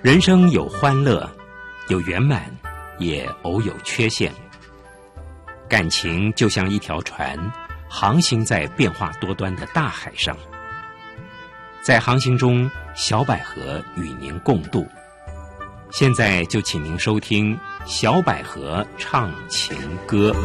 人生有欢乐，有圆满，也偶有缺陷。感情就像一条船，航行在变化多端的大海上。在航行中，小百合与您共度。现在就请您收听小百合唱情歌。